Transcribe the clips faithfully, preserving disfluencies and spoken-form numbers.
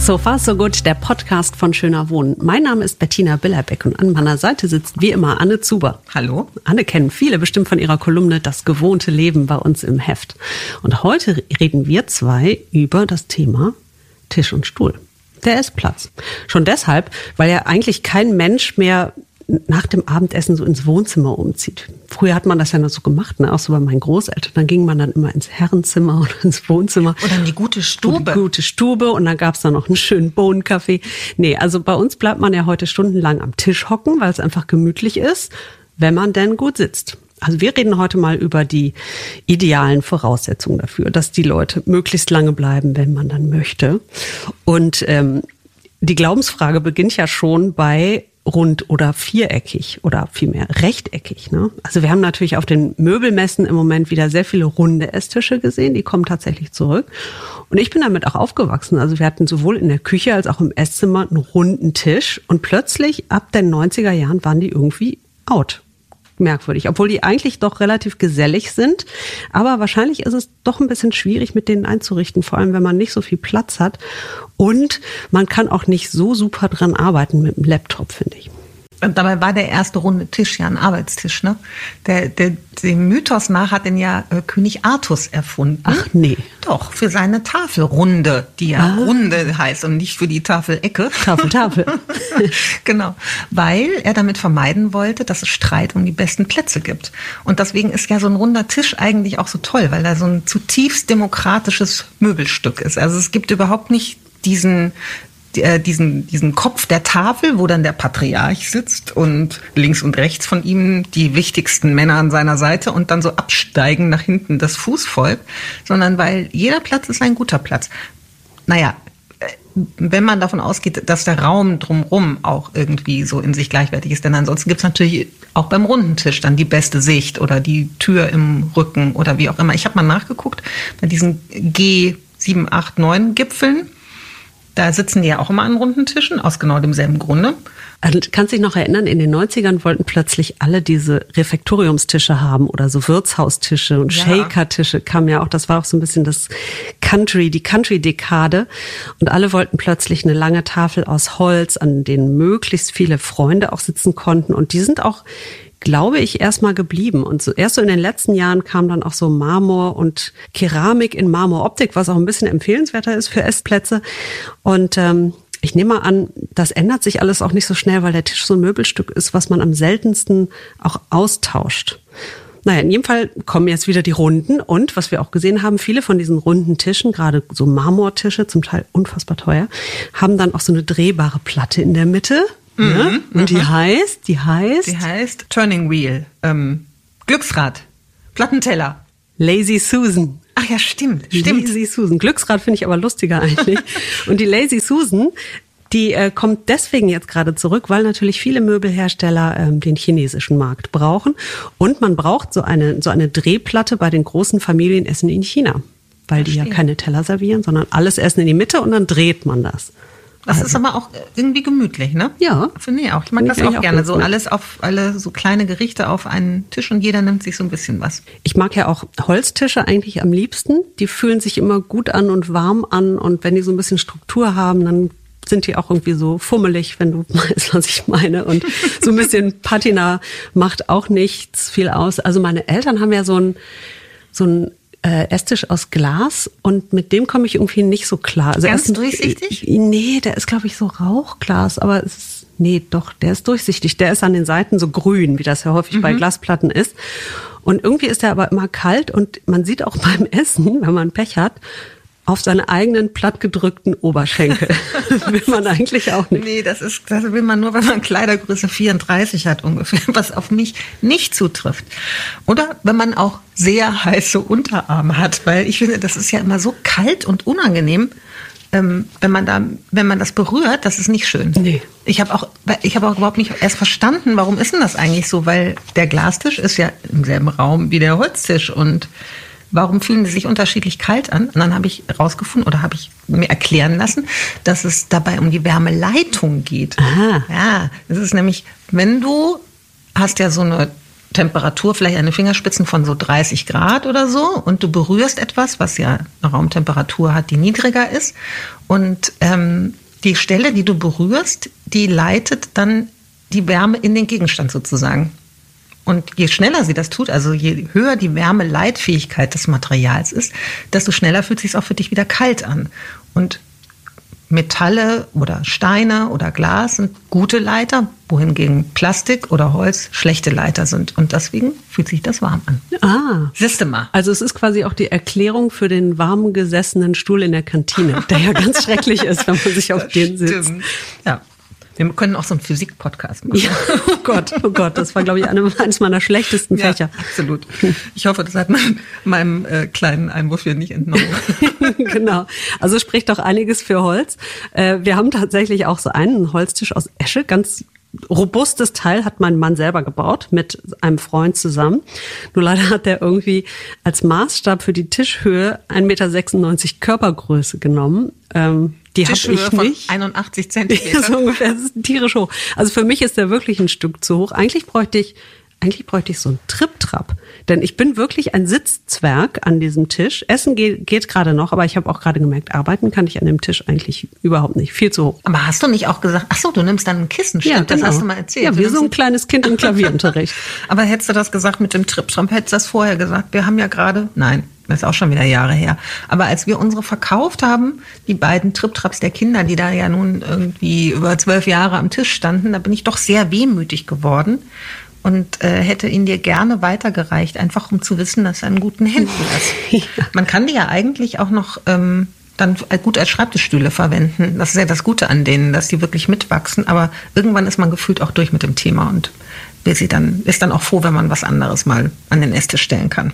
So far so good, der Podcast von Schöner Wohnen. Mein Name ist Bettina Billerbeck und an meiner Seite sitzt wie immer Anne Zuber. Hallo. Anne kennen viele bestimmt von ihrer Kolumne Das gewohnte Leben bei uns im Heft. Und heute reden wir zwei über das Thema Tisch und Stuhl. Der Essplatz. Schon deshalb, weil ja eigentlich kein Mensch mehr nach dem Abendessen so ins Wohnzimmer umzieht. Früher hat man das ja noch so gemacht, ne? Auch so bei meinen Großeltern. Dann ging man dann immer ins Herrenzimmer oder ins Wohnzimmer. Oder in die gute Stube. Die gute Stube und dann gab's da noch einen schönen Bohnenkaffee. Nee, also bei uns bleibt man ja heute stundenlang am Tisch hocken, weil es einfach gemütlich ist, wenn man denn gut sitzt. Also wir reden heute mal über die idealen Voraussetzungen dafür, dass die Leute möglichst lange bleiben, wenn man dann möchte. Und ähm, die Glaubensfrage beginnt ja schon bei rund oder viereckig oder vielmehr rechteckig. Ne? Also wir haben natürlich auf den Möbelmessen im Moment wieder sehr viele runde Esstische gesehen, die kommen tatsächlich zurück. Und ich bin damit auch aufgewachsen. Also wir hatten sowohl in der Küche als auch im Esszimmer einen runden Tisch und plötzlich ab den neunziger Jahren waren die irgendwie out. Merkwürdig, obwohl die eigentlich doch relativ gesellig sind. Aber wahrscheinlich ist es doch ein bisschen schwierig, mit denen einzurichten, vor allem wenn man nicht so viel Platz hat. Und man kann auch nicht so super dran arbeiten mit dem Laptop, finde ich. Und dabei war der erste runde Tisch ja ein Arbeitstisch, ne? Der, der, dem Mythos nach hat den ja äh, König Artus erfunden. Ach nee. Doch, für seine Tafelrunde, die ja ah. Runde heißt und nicht für die Tafelecke. Tafel, Tafel. Genau, weil er damit vermeiden wollte, dass es Streit um die besten Plätze gibt. Und deswegen ist ja so ein runder Tisch eigentlich auch so toll, weil er so ein zutiefst demokratisches Möbelstück ist. Also es gibt überhaupt nicht diesen... diesen, diesen Kopf der Tafel, wo dann der Patriarch sitzt und links und rechts von ihm die wichtigsten Männer an seiner Seite und dann so absteigen nach hinten das Fußvolk, sondern weil jeder Platz ist ein guter Platz. Naja, wenn man davon ausgeht, dass der Raum drumherum auch irgendwie so in sich gleichwertig ist, denn ansonsten gibt es natürlich auch beim runden Tisch dann die beste Sicht oder die Tür im Rücken oder wie auch immer. Ich habe mal nachgeguckt, bei diesen G sieben, acht, neun Gipfeln, da sitzen die ja auch immer an runden Tischen, aus genau demselben Grunde. Also, kannst dich noch erinnern, in den neunzigern wollten plötzlich alle diese Refektoriumstische haben oder so Wirtshaustische und ja. Shaker-Tische kamen ja auch, das war auch so ein bisschen das Country, die Country-Dekade. Und alle wollten plötzlich eine lange Tafel aus Holz, an denen möglichst viele Freunde auch sitzen konnten. Und die sind auch, glaube ich, erstmal geblieben. Und so, erst so in den letzten Jahren kam dann auch so Marmor und Keramik in Marmoroptik, was auch ein bisschen empfehlenswerter ist für Essplätze. Und ähm, ich nehme mal an, das ändert sich alles auch nicht so schnell, weil der Tisch so ein Möbelstück ist, was man am seltensten auch austauscht. Naja, in jedem Fall kommen jetzt wieder die Runden. Und was wir auch gesehen haben, viele von diesen runden Tischen, gerade so Marmortische, zum Teil unfassbar teuer, haben dann auch so eine drehbare Platte in der Mitte. Ja? Mhm, und die heißt, die heißt? Die heißt Turning Wheel, ähm, Glücksrad, Plattenteller. Lazy Susan. Ach ja, stimmt, stimmt. Lazy Susan. Glücksrad finde ich aber lustiger eigentlich. Und die Lazy Susan, die äh, kommt deswegen jetzt gerade zurück, weil natürlich viele Möbelhersteller ähm, den chinesischen Markt brauchen. Und man braucht so eine, so eine Drehplatte bei den großen Familienessen in China. Weil die ja keine Teller servieren, sondern alles Essen in die Mitte und dann dreht man das. Das also. ist aber auch irgendwie gemütlich, ne? Ja. Finde ich auch. Ich mag das auch, auch gerne. So alles auf, alle so kleine Gerichte auf einen Tisch und jeder nimmt sich so ein bisschen was. Ich mag ja auch Holztische eigentlich am liebsten. Die fühlen sich immer gut an und warm an und wenn die so ein bisschen Struktur haben, dann sind die auch irgendwie so fummelig, wenn du weißt, was ich meine. Und so ein bisschen Patina macht auch nichts viel aus. Also meine Eltern haben ja so ein, so ein Äh, Esstisch aus Glas und mit dem komme ich irgendwie nicht so klar. Also Ganz durchsichtig? Nee, der ist, glaube ich, so Rauchglas, aber es ist, nee, doch, der ist durchsichtig. Der ist an den Seiten so grün, wie das ja häufig mhm. bei Glasplatten ist. Und irgendwie ist der aber immer kalt und man sieht auch beim Essen, wenn man Pech hat, auf seine eigenen plattgedrückten Oberschenkel. Will man eigentlich auch nicht. Nee, das ist, das will man nur, wenn man Kleidergröße vierunddreißig hat ungefähr, was auf mich nicht zutrifft. Oder wenn man auch sehr heiße Unterarme hat, weil ich finde, das ist ja immer so kalt und unangenehm, ähm, wenn man da, wenn man das berührt, das ist nicht schön. Nee. Ich habe auch, ich habe auch überhaupt nicht erst verstanden, warum ist denn das eigentlich so, weil der Glastisch ist ja im selben Raum wie der Holztisch und warum fühlen sie sich unterschiedlich kalt an? Und dann habe ich rausgefunden oder habe ich mir erklären lassen, dass es dabei um die Wärmeleitung geht. Aha. Ja, das ist nämlich, wenn du hast ja so eine Temperatur, vielleicht an den Fingerspitzen von so dreißig Grad oder so, und du berührst etwas, was ja eine Raumtemperatur hat, die niedriger ist, und ähm, die Stelle, die du berührst, die leitet dann die Wärme in den Gegenstand sozusagen. Und je schneller sie das tut, also je höher die Wärmeleitfähigkeit des Materials ist, desto schneller fühlt es sich auch für dich wieder kalt an. Und Metalle oder Steine oder Glas sind gute Leiter, wohingegen Plastik oder Holz schlechte Leiter sind. Und deswegen fühlt sich das warm an. Ah. Siehst du mal. Also es ist quasi auch die Erklärung für den warm gesessenen Stuhl in der Kantine, der ja ganz schrecklich ist, wenn man sich auf den sitzt. Ja. Wir können auch so einen Physik-Podcast machen. Ja, oh Gott, oh Gott, das war, glaube ich, eine, eines meiner schlechtesten Fächer. Ja, absolut. Ich hoffe, das hat mein, meinem äh, kleinen Einwurf hier nicht entnommen. Genau. Also spricht doch einiges für Holz. Äh, wir haben tatsächlich auch so einen Holztisch aus Esche, ganz robustes Teil, hat mein Mann selber gebaut mit einem Freund zusammen. Nur leider hat der irgendwie als Maßstab für die Tischhöhe ein Meter sechsundneunzig Körpergröße genommen. Ähm, Die habe ich nicht. Von einundachtzig Zentimeter. Ja, so ungefähr. Das ist tierisch hoch. Also für mich ist der wirklich ein Stück zu hoch. Eigentlich bräuchte ich, eigentlich bräuchte ich so einen Trip-Trap. Denn ich bin wirklich ein Sitzzwerg an diesem Tisch. Essen geht, geht gerade noch, aber ich habe auch gerade gemerkt, arbeiten kann ich an dem Tisch eigentlich überhaupt nicht. Viel zu hoch. Aber hast du nicht auch gesagt, ach so, du nimmst dann ein Kissen? Stimmt, ja, genau. Das hast du mal erzählt. Ja, wie so ein kleines Kind im Klavierunterricht. Aber hättest du das gesagt mit dem Trip-Trap, hättest du das vorher gesagt? Wir haben ja gerade, nein. Das ist auch schon wieder Jahre her. Aber als wir unsere verkauft haben, die beiden Trip-Traps der Kinder, die da ja nun irgendwie über zwölf Jahre am Tisch standen, da bin ich doch sehr wehmütig geworden und äh, hätte ihn dir gerne weitergereicht, einfach um zu wissen, dass er in guten Händen ist. Ja. Man kann die ja eigentlich auch noch ähm, dann gut als Schreibtischstühle verwenden. Das ist ja das Gute an denen, dass die wirklich mitwachsen. Aber irgendwann ist man gefühlt auch durch mit dem Thema und will sie dann, ist dann auch froh, wenn man was anderes mal an den Esstisch stellen kann.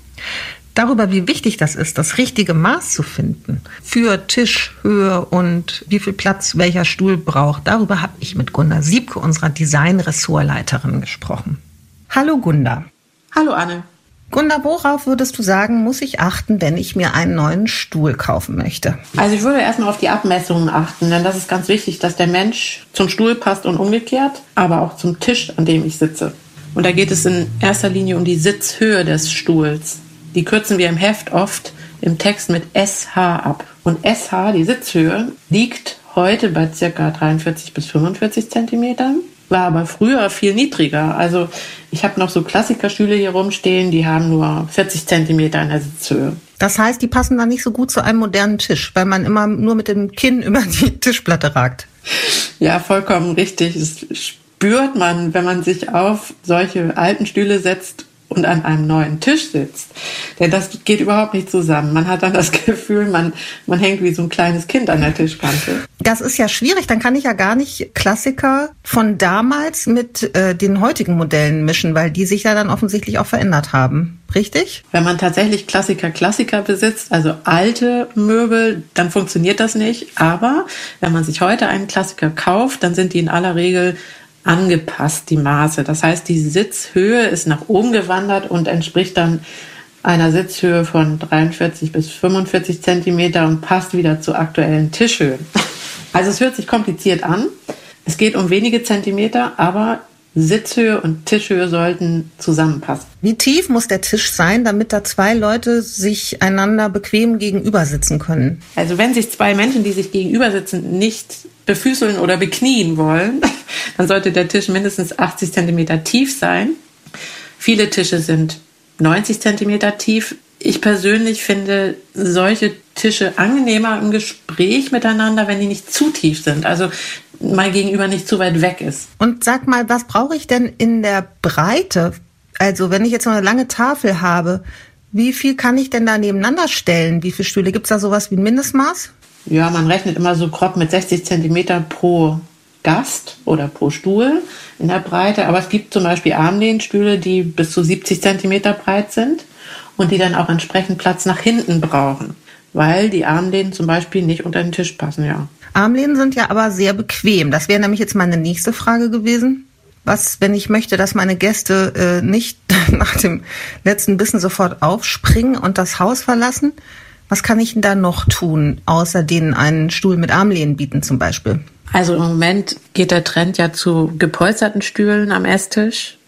Darüber, wie wichtig das ist, das richtige Maß zu finden für Tischhöhe und wie viel Platz welcher Stuhl braucht, darüber habe ich mit Gunda Siebke, unserer Design-Ressortleiterin, gesprochen. Hallo Gunda. Hallo Anne. Gunda, worauf würdest du sagen, muss ich achten, wenn ich mir einen neuen Stuhl kaufen möchte? Also ich würde erstmal auf die Abmessungen achten, denn das ist ganz wichtig, dass der Mensch zum Stuhl passt und umgekehrt, aber auch zum Tisch, an dem ich sitze. Und da geht es in erster Linie um die Sitzhöhe des Stuhls. Die kürzen wir im Heft oft im Text mit S H ab. Und S H, die Sitzhöhe, liegt heute bei ca. dreiundvierzig bis fünfundvierzig Zentimetern, war aber früher viel niedriger. Also ich habe noch so Klassikerstühle hier rumstehen, die haben nur vierzig Zentimeter in der Sitzhöhe. Das heißt, die passen dann nicht so gut zu einem modernen Tisch, weil man immer nur mit dem Kinn über die Tischplatte ragt. Ja, vollkommen richtig. Das spürt man, wenn man sich auf solche alten Stühle setzt und an einem neuen Tisch sitzt. Denn das geht überhaupt nicht zusammen. Man hat dann das Gefühl, man, man hängt wie so ein kleines Kind an der Tischkante. Das ist ja schwierig. Dann kann ich ja gar nicht Klassiker von damals mit äh, den heutigen Modellen mischen, weil die sich ja dann offensichtlich auch verändert haben. Richtig? Wenn man tatsächlich Klassiker, Klassiker besitzt, also alte Möbel, dann funktioniert das nicht. Aber wenn man sich heute einen Klassiker kauft, dann sind die in aller Regel angepasst, die Maße. Das heißt, die Sitzhöhe ist nach oben gewandert und entspricht dann einer Sitzhöhe von dreiundvierzig bis fünfundvierzig Zentimeter und passt wieder zur aktuellen Tischhöhe. Also es hört sich kompliziert an. Es geht um wenige Zentimeter, aber Sitzhöhe und Tischhöhe sollten zusammenpassen. Wie tief muss der Tisch sein, damit da zwei Leute sich einander bequem gegenüber sitzen können? Also wenn sich zwei Menschen, die sich gegenüber sitzen, nicht befüßeln oder beknien wollen, dann sollte der Tisch mindestens achtzig Zentimeter tief sein. Viele Tische sind neunzig Zentimeter tief. Ich persönlich finde solche Tische angenehmer im Gespräch miteinander, wenn die nicht zu tief sind. Also mein Gegenüber nicht zu weit weg ist. Und sag mal, was brauche ich denn in der Breite? Also wenn ich jetzt noch eine lange Tafel habe, wie viel kann ich denn da nebeneinander stellen? Wie viele Stühle? Gibt es da sowas wie ein Mindestmaß? Ja, man rechnet immer so grob mit sechzig Zentimeter pro Gast oder pro Stuhl in der Breite. Aber es gibt zum Beispiel Armlehnstühle, die bis zu siebzig Zentimeter breit sind und die dann auch entsprechend Platz nach hinten brauchen, weil die Armlehnen zum Beispiel nicht unter den Tisch passen, ja. Armlehnen sind ja aber sehr bequem. Das wäre nämlich jetzt meine nächste Frage gewesen. Was, wenn ich möchte, dass meine Gäste äh, nicht nach dem letzten Bissen sofort aufspringen und das Haus verlassen? Was kann ich denn da noch tun, außer denen einen Stuhl mit Armlehnen bieten zum Beispiel? Also im Moment geht der Trend ja zu gepolsterten Stühlen am Esstisch.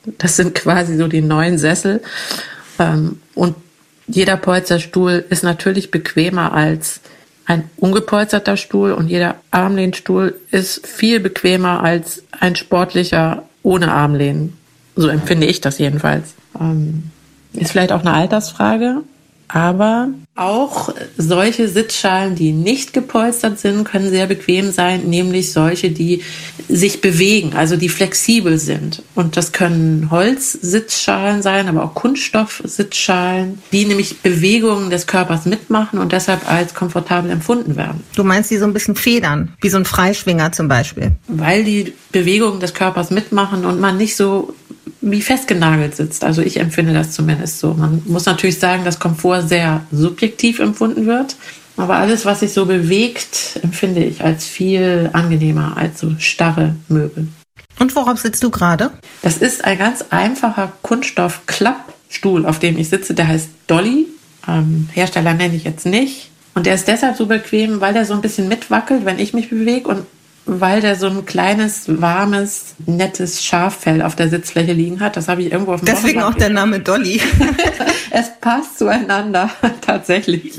Das sind quasi so die neuen Sessel. Und jeder Polsterstuhl ist natürlich bequemer als ein ungepolsterter Stuhl und jeder Armlehnstuhl ist viel bequemer als ein sportlicher ohne Armlehnen. So empfinde ich das jedenfalls. Ist vielleicht auch eine Altersfrage. Aber auch solche Sitzschalen, die nicht gepolstert sind, können sehr bequem sein, nämlich solche, die sich bewegen, also die flexibel sind. Und das können Holzsitzschalen sein, aber auch Kunststoffsitzschalen, die nämlich Bewegungen des Körpers mitmachen und deshalb als komfortabel empfunden werden. Du meinst, die so ein bisschen federn, wie so ein Freischwinger zum Beispiel? Weil die Bewegungen des Körpers mitmachen und man nicht so wie festgenagelt sitzt. Also ich empfinde das zumindest so. Man muss natürlich sagen, dass Komfort sehr subjektiv empfunden wird. Aber alles, was sich so bewegt, empfinde ich als viel angenehmer als so starre Möbel. Und worauf sitzt du gerade? Das ist ein ganz einfacher Kunststoff-Klappstuhl, auf dem ich sitze. Der heißt Dolly. Ähm, Hersteller nenne ich jetzt nicht. Und der ist deshalb so bequem, weil der so ein bisschen mitwackelt, wenn ich mich bewege und weil der so ein kleines, warmes, nettes Schaffell auf der Sitzfläche liegen hat. Das habe ich irgendwo auf dem Deswegen auch der Name Dolly. Es passt zueinander, tatsächlich.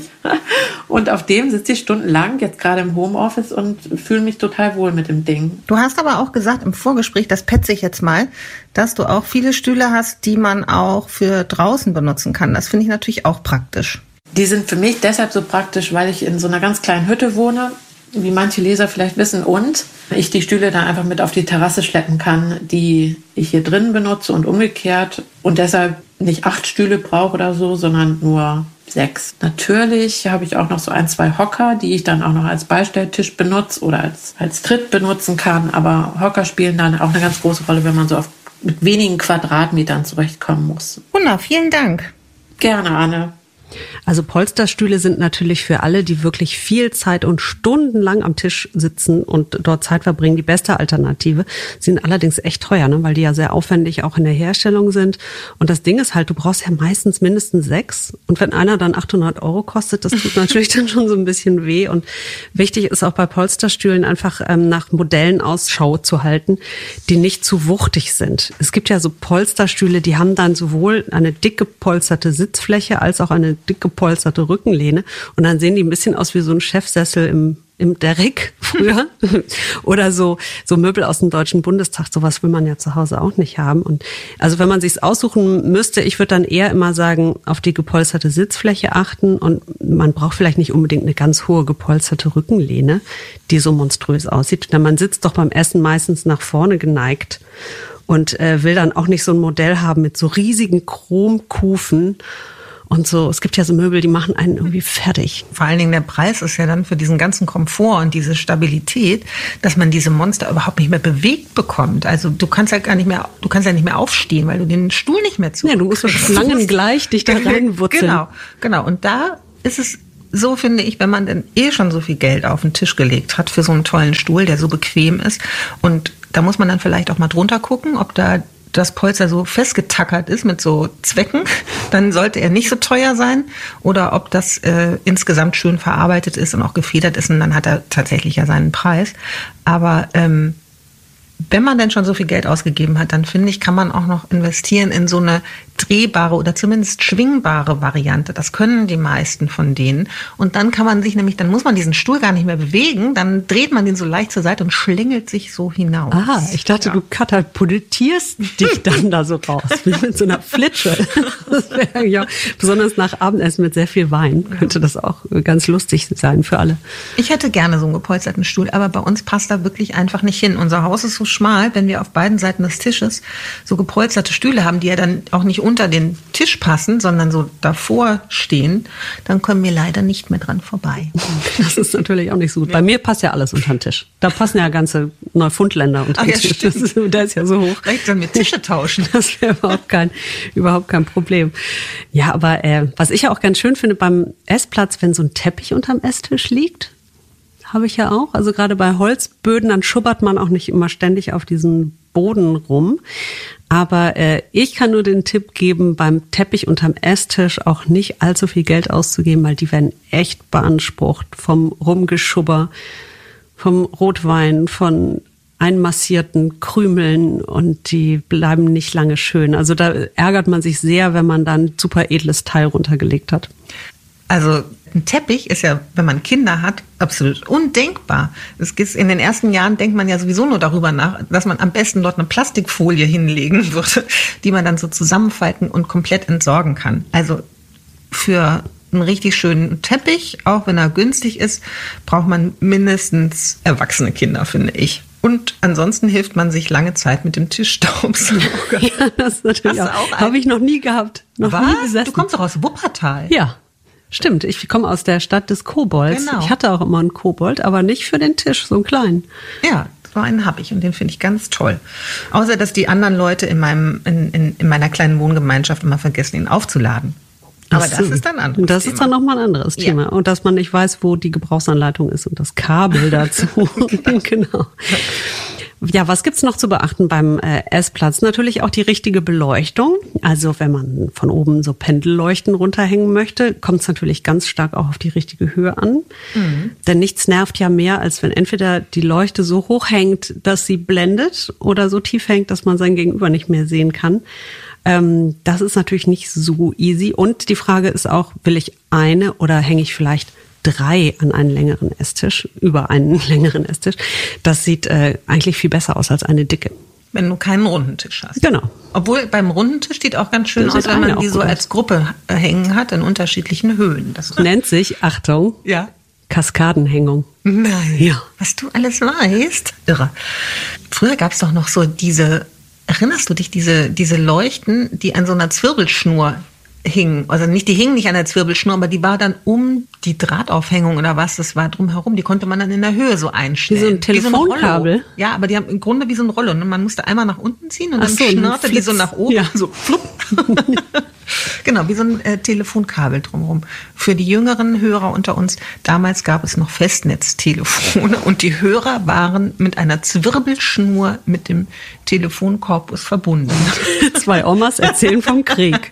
Und auf dem sitze ich stundenlang, jetzt gerade im Homeoffice und fühle mich total wohl mit dem Ding. Du hast aber auch gesagt im Vorgespräch, das petze ich jetzt mal, dass du auch viele Stühle hast, die man auch für draußen benutzen kann. Das finde ich natürlich auch praktisch. Die sind für mich deshalb so praktisch, weil ich in so einer ganz kleinen Hütte wohne, wie manche Leser vielleicht wissen, und ich die Stühle dann einfach mit auf die Terrasse schleppen kann, die ich hier drin benutze und umgekehrt und deshalb nicht acht Stühle brauche oder so, sondern nur sechs. Natürlich habe ich auch noch so ein, zwei Hocker, die ich dann auch noch als Beistelltisch benutze oder als, als Tritt benutzen kann, aber Hocker spielen dann auch eine ganz große Rolle, wenn man so auf, mit wenigen Quadratmetern zurechtkommen muss. Wunder, vielen Dank. Gerne, Anne. Also Polsterstühle sind natürlich für alle, die wirklich viel Zeit und stundenlang am Tisch sitzen und dort Zeit verbringen, die beste Alternative. Sie sind allerdings echt teuer, ne? Weil die ja sehr aufwendig auch in der Herstellung sind. Und das Ding ist halt, du brauchst ja meistens mindestens sechs. Und wenn einer dann achthundert Euro kostet, das tut natürlich dann schon so ein bisschen weh. Und wichtig ist auch bei Polsterstühlen einfach ähm, nach Modellen Ausschau zu halten, die nicht zu wuchtig sind. Es gibt ja so Polsterstühle, die haben dann sowohl eine dick gepolsterte Sitzfläche als auch eine dick gepolsterte Rückenlehne und dann sehen die ein bisschen aus wie so ein Chefsessel im im Derrick früher oder so so Möbel aus dem Deutschen Bundestag. Sowas will man ja zu Hause auch nicht haben. Und also wenn man sich's aussuchen müsste, ich würde dann eher immer sagen, auf die gepolsterte Sitzfläche achten und man braucht vielleicht nicht unbedingt eine ganz hohe gepolsterte Rückenlehne, die so monströs aussieht. Denn man sitzt doch beim Essen meistens nach vorne geneigt und äh, will dann auch nicht so ein Modell haben mit so riesigen Chromkufen. Und so, es gibt ja so Möbel, die machen einen irgendwie fertig. Vor allen Dingen der Preis ist ja dann für diesen ganzen Komfort und diese Stabilität, dass man diese Monster überhaupt nicht mehr bewegt bekommt. Also du kannst ja gar nicht mehr, du kannst ja nicht mehr aufstehen, weil du den Stuhl nicht mehr zu. Ja, du musst so schlangen gleich dich da reinwurzeln. Genau, genau. Und da ist es so, finde ich, wenn man denn eh schon so viel Geld auf den Tisch gelegt hat für so einen tollen Stuhl, der so bequem ist. Und da muss man dann vielleicht auch mal drunter gucken, ob da das Polster so festgetackert ist mit so Zwecken, dann sollte er nicht so teuer sein. Oder ob das äh, insgesamt schön verarbeitet ist und auch gefedert ist und dann hat er tatsächlich ja seinen Preis. Aber ähm, wenn man denn schon so viel Geld ausgegeben hat, dann finde ich, kann man auch noch investieren in so eine drehbare oder zumindest schwingbare Variante. Das können die meisten von denen. Und dann kann man sich nämlich, dann muss man diesen Stuhl gar nicht mehr bewegen, dann dreht man den so leicht zur Seite und schlingelt sich so hinaus. Ah, ich dachte, ja. Du katapultierst dich dann da so raus, wie mit so einer Flitsche. Das wäre ja, besonders nach Abendessen mit sehr viel Wein, könnte das auch ganz lustig sein für alle. Ich hätte gerne so einen gepolsterten Stuhl, aber bei uns passt da wirklich einfach nicht hin. Unser Haus ist so schmal, wenn wir auf beiden Seiten des Tisches so gepolsterte Stühle haben, die ja dann auch nicht unter den Tisch passen, sondern so davor stehen, dann kommen wir leider nicht mehr dran vorbei. Das ist natürlich auch nicht so gut. Ja. Bei mir passt ja alles unter den Tisch. Da passen ja ganze Neufundländer unter den Tisch. Das ist, der ist ja so hoch. Vielleicht sollen wir Tische tauschen. Das wäre überhaupt kein, überhaupt kein Problem. Ja, aber äh, was ich ja auch ganz schön finde beim Essplatz, wenn so ein Teppich unterm Esstisch liegt, habe ich ja auch. Also gerade bei Holzböden, dann schubbert man auch nicht immer ständig auf diesen Boden rum. Aber äh, ich kann nur den Tipp geben, beim Teppich unterm Esstisch auch nicht allzu viel Geld auszugeben, weil die werden echt beansprucht vom Rumgeschubber, vom Rotwein, von einmassierten Krümeln und die bleiben nicht lange schön. Also da ärgert man sich sehr, wenn man dann ein super edles Teil runtergelegt hat. Also ein Teppich ist ja, wenn man Kinder hat, absolut undenkbar. Es ist, in den ersten Jahren denkt man ja sowieso nur darüber nach, dass man am besten dort eine Plastikfolie hinlegen würde, die man dann so zusammenfalten und komplett entsorgen kann. Also für einen richtig schönen Teppich, auch wenn er günstig ist, braucht man mindestens erwachsene Kinder, finde ich. Und ansonsten hilft man sich lange Zeit mit dem Tischstaubsauger. Ja, das ist natürlich auch. auch Habe ich noch nie gehabt. Noch Was? Nie gesessen. Du kommst doch aus Wuppertal. Ja, stimmt. Ich komme aus der Stadt des Kobolds. Genau. Ich hatte auch immer einen Kobold, aber nicht für den Tisch, so einen kleinen. Ja, so einen habe ich und den finde ich ganz toll. Außer, dass die anderen Leute in, meinem, in, in, in meiner kleinen Wohngemeinschaft immer vergessen, ihn aufzuladen. Aber das ist dann ein anderes Das Thema. ist dann nochmal ein anderes Thema. Ja. Und dass man nicht weiß, wo die Gebrauchsanleitung ist und das Kabel dazu. Genau. Ja, was gibt's noch zu beachten beim äh, Essplatz? Natürlich auch die richtige Beleuchtung. Also wenn man von oben so Pendelleuchten runterhängen möchte, kommt es natürlich ganz stark auch auf die richtige Höhe an. Mhm. Denn nichts nervt ja mehr, als wenn entweder die Leuchte so hoch hängt, dass sie blendet, oder so tief hängt, dass man sein Gegenüber nicht mehr sehen kann. Ähm, das ist natürlich nicht so easy. Und die Frage ist auch, will ich eine oder hänge ich vielleicht drei an einen längeren Esstisch, über einen längeren Esstisch? Das sieht äh, eigentlich viel besser aus als eine dicke. Wenn du keinen runden Tisch hast. Genau. Obwohl beim runden Tisch sieht auch ganz schön Das aus, sieht wenn man eine die auch so gut als Gruppe hängen hat in unterschiedlichen Höhen. Das Nennt sich, Achtung, ja. Kaskadenhängung. Nein. Ja. Was du alles weißt. Irre. Früher gab es doch noch so diese, erinnerst du dich, diese, diese Leuchten, die an so einer Zwirbelschnur hingen. Also nicht, die hingen nicht an der Zwirbelschnur, aber die war dann um die Drahtaufhängung oder was, das war drumherum. Die konnte man dann in der Höhe so einstellen. Wie so ein Telefonkabel? Wie so ein ja, aber die haben im Grunde wie so ein Rollo. Und man musste einmal nach unten ziehen und Ach dann so, schnurrte die Flitz. so nach oben. Ja. So flupp. Genau, wie so ein äh, Telefonkabel drumherum. Für die jüngeren Hörer unter uns, damals gab es noch Festnetztelefone und die Hörer waren mit einer Zwirbelschnur mit dem Telefonkorpus verbunden. Zwei Omas erzählen vom Krieg.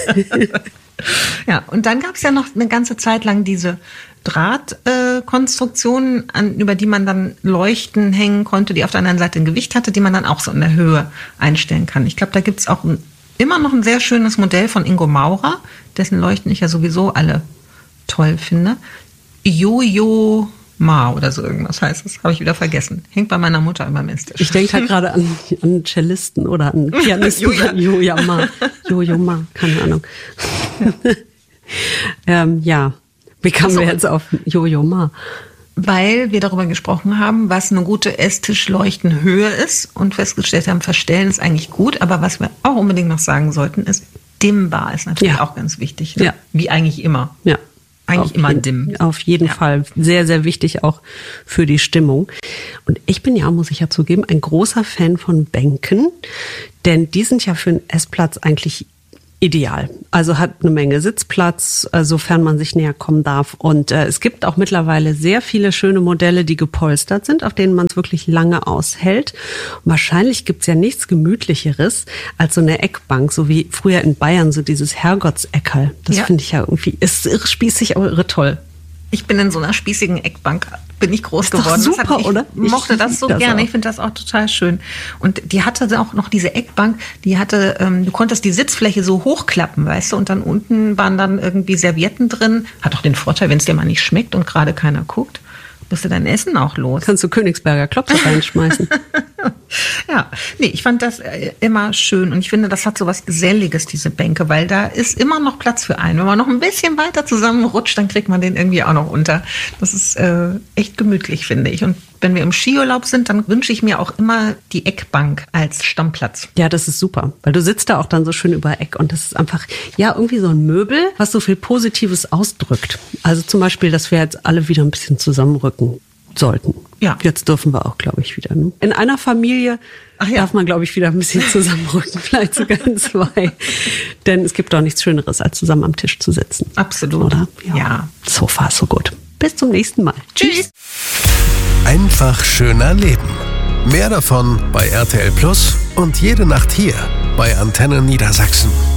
Ja, und dann gab es ja noch eine ganze Zeit lang diese Drahtkonstruktionen, äh, über die man dann Leuchten hängen konnte, die auf der anderen Seite ein Gewicht hatte, die man dann auch so in der Höhe einstellen kann. Ich glaube, da gibt es auch ein, immer noch ein sehr schönes Modell von Ingo Maurer, dessen Leuchten ich ja sowieso alle toll finde. Jojo Ma oder so irgendwas heißt es, habe ich wieder vergessen. Hängt bei meiner Mutter immer am Esstisch. Ich denke halt gerade an, an Cellisten oder an Pianisten. Joja. Joja Ma. Jojo Ma, keine Ahnung. Ja, ähm, ja. Wie kamen So. wir jetzt auf Jojo Ma? Weil wir darüber gesprochen haben, was eine gute Esstischleuchtenhöhe ist und festgestellt haben, Verstellen ist eigentlich gut, aber was wir auch unbedingt noch sagen sollten, ist, dimmbar ist natürlich Ja. auch ganz wichtig. Ne? Ja. Wie eigentlich immer. Ja. Eigentlich Auf immer jeden, dimm. Auf jeden Ja. Fall. Sehr, sehr wichtig auch für die Stimmung. Und ich bin ja, muss ich ja zugeben, ein großer Fan von Bänken, denn die sind ja für einen Essplatz eigentlich ideal. Also hat eine Menge Sitzplatz, äh, sofern man sich näher kommen darf. Und äh, es gibt auch mittlerweile sehr viele schöne Modelle, die gepolstert sind, auf denen man es wirklich lange aushält. Und wahrscheinlich gibt's ja nichts Gemütlicheres als so eine Eckbank, so wie früher in Bayern, so dieses Herrgottseckerl. Das Ja. finde ich ja irgendwie, ist irre spießig, aber irre toll. Ich bin in so einer spießigen Eckbank, bin ich groß Ist doch geworden. super, Deshalb, ich oder? Ich mochte das so lieb das gerne. auch. Ich finde das auch total schön. Und die hatte auch noch diese Eckbank, die hatte, ähm, du konntest die Sitzfläche so hochklappen, weißt du, und dann unten waren dann irgendwie Servietten drin. Hat auch den Vorteil, wenn es dir mal nicht schmeckt und gerade keiner guckt, bist du dein Essen auch los. Kannst du Königsberger Klopse reinschmeißen. Ja, nee, ich fand das äh, immer schön und ich finde, das hat so was Geselliges, diese Bänke, weil da ist immer noch Platz für einen. Wenn man noch ein bisschen weiter zusammenrutscht, dann kriegt man den irgendwie auch noch unter. Das ist äh, echt gemütlich, finde ich. Und wenn wir im Skiurlaub sind, dann wünsche ich mir auch immer die Eckbank als Stammplatz. Ja, das ist super, weil du sitzt da auch dann so schön über Eck und das ist einfach, ja, irgendwie so ein Möbel, was so viel Positives ausdrückt. Also zum Beispiel, dass wir jetzt alle wieder ein bisschen zusammenrücken sollten. Ja. Jetzt dürfen wir auch, glaube ich, wieder. Ne? In einer Familie Ach ja. darf man, glaube ich, wieder ein bisschen zusammenrücken, vielleicht sogar in zwei. Denn es gibt doch nichts Schöneres, als zusammen am Tisch zu sitzen. Absolut. Oder? Ja. So far, so gut. Bis zum nächsten Mal. Tschüss. Einfach schöner Leben. Mehr davon bei R T L Plus und jede Nacht hier bei Antenne Niedersachsen.